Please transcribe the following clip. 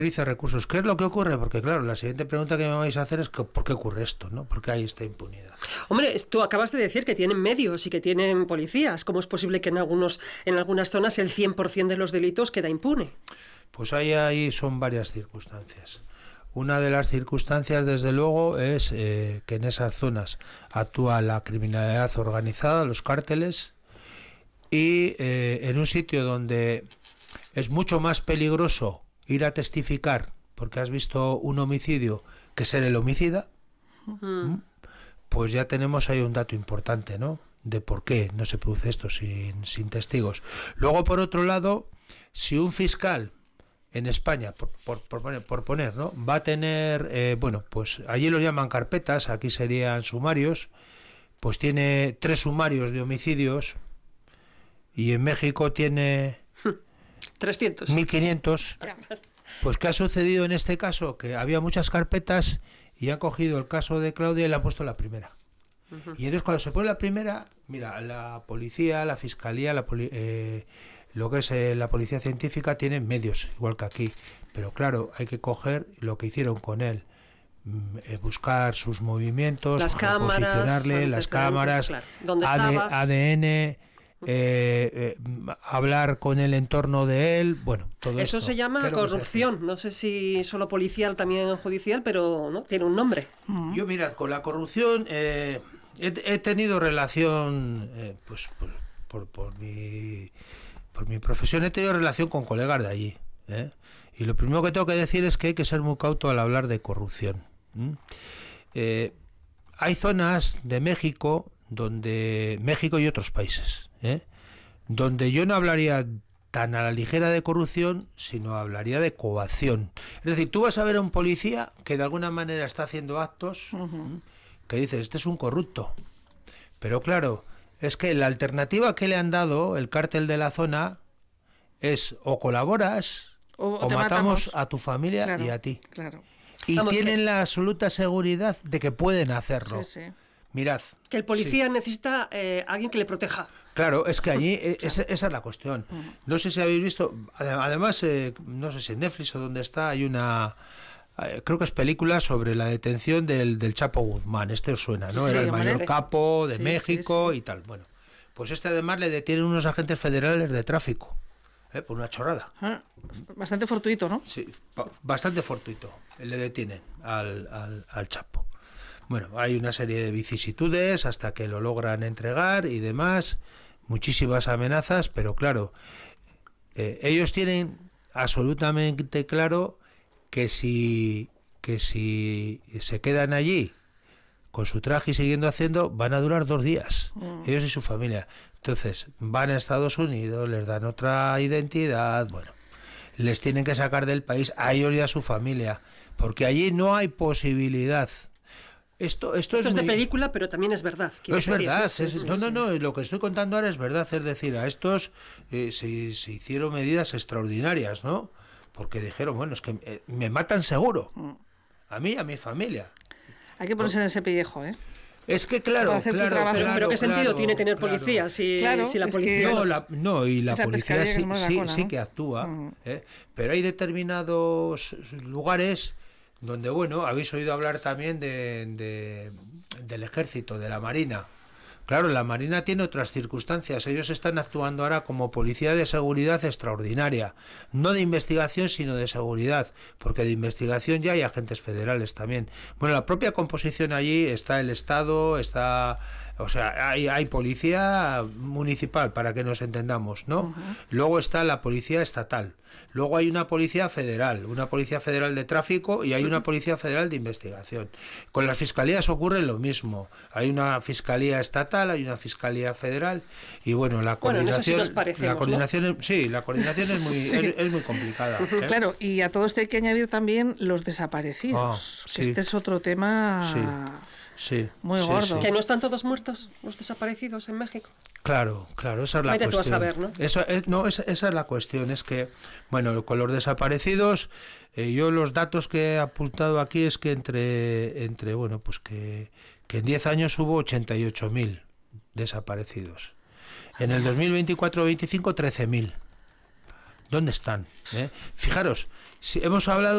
Dice recursos. ¿Qué es lo que ocurre? Porque claro, la siguiente pregunta que me vais a hacer es que, ¿por qué ocurre esto? ¿No? ¿Por qué hay esta impunidad? Hombre, tú acabas de decir que tienen medios y que tienen policías. ¿Cómo es posible que en algunas zonas el 100% de los delitos queda impune? Pues ahí son varias circunstancias. Una de las circunstancias, desde luego, es que en esas zonas actúa la criminalidad organizada, los cárteles, y en un sitio donde es mucho más peligroso ir a testificar porque has visto un homicidio que ser el homicida, pues ya tenemos ahí un dato importante, ¿no? De por qué no se produce esto sin testigos. Luego, por otro lado, si un fiscal en España, por poner, ¿no?, va a tener, bueno, pues allí lo llaman carpetas, aquí serían sumarios, pues tiene 3 sumarios de homicidios y en México tiene 300. 1500. Pues ¿qué ha sucedido en este caso? Que había muchas carpetas y han cogido el caso de Claudia y le han puesto la primera. Y entonces cuando se pone la primera, mira, la policía, la fiscalía, lo que es la policía científica tienen medios, igual que aquí. Pero claro, hay que coger lo que hicieron con él, buscar sus movimientos, las cámaras, posicionarle, las cámaras, claro. ¿Dónde estabas? ADN... hablar con el entorno de él, bueno, todo eso esto. Se llama corrupción, no sé si solo policial, también judicial, pero no tiene un nombre. Yo, mirad, con la corrupción he tenido relación, pues por mi profesión he tenido relación con colegas de allí, y lo primero que tengo que decir es que hay que ser muy cauto al hablar de corrupción. Hay zonas de México y otros países, donde yo no hablaría tan a la ligera de corrupción, sino hablaría de coacción. Es decir, tú vas a ver a un policía que de alguna manera está haciendo actos que dices, este es un corrupto. Pero claro, es que la alternativa que le han dado el cártel de la zona es o colaboras o matamos a tu familia, claro, y a ti. Claro. Y tienen la absoluta seguridad de que pueden hacerlo. Sí, sí. Mirad. Que el policía necesita alguien que le proteja. Claro, es que allí esa es la cuestión. No sé si habéis visto, además, no sé si en Netflix o donde está, hay una, creo que es película sobre la detención del Chapo Guzmán. Este os suena, ¿no? Sí, era el mayor capo de sí, México, sí. Y tal. Bueno, pues además le detienen unos agentes federales de tráfico, por una chorrada. Bastante fortuito, ¿no? Sí, bastante fortuito. Le detienen al Chapo. Bueno, hay una serie de vicisitudes hasta que lo logran entregar y demás, muchísimas amenazas, pero claro, ellos tienen absolutamente claro que si se quedan allí con su traje y siguiendo haciendo, van a durar 2 días, ellos y su familia. Entonces, van a Estados Unidos, les dan otra identidad, bueno, les tienen que sacar del país a ellos y a su familia, porque allí no hay posibilidad. Esto es de película, pero también es verdad. Es verdad. No, lo que estoy contando ahora es verdad. Es decir, a estos se hicieron medidas extraordinarias, ¿no? Porque dijeron, bueno, es que me matan seguro. A mí y a mi familia. Hay que ponerse en ese pellejo, ¿eh? Es que claro. Pero ¿qué sentido tiene tener policía si la policía... La policía sí que actúa, pero hay determinados lugares donde, bueno, habéis oído hablar también del ejército, de la marina. Claro, la marina tiene otras circunstancias. Ellos están actuando ahora como policía de seguridad extraordinaria. No de investigación, sino de seguridad. Porque de investigación ya hay agentes federales también. Bueno, la propia composición allí está el Estado, o sea, hay policía municipal, para que nos entendamos, ¿no? Luego está la policía estatal. Luego hay una policía federal de tráfico, y hay una policía federal de investigación. Con las fiscalías ocurre lo mismo. Hay una fiscalía estatal, hay una fiscalía federal, y bueno, la coordinación, en eso sí nos parecemos, la coordinación, ¿no? Sí, la coordinación es muy complicada. Claro, y a todo esto hay que añadir también los desaparecidos, que este es otro tema muy gordo. ¿Que no están todos muertos los desaparecidos en México? Claro, esa es la cuestión. Tú a saber, ¿no? Esa es la cuestión, es que, bueno, con los desaparecidos, yo los datos que he apuntado aquí es que entre bueno, pues que en 10 años hubo 88.000 desaparecidos. En el 2024-25, 13.000. ¿Dónde están? Fijaros, si hemos hablado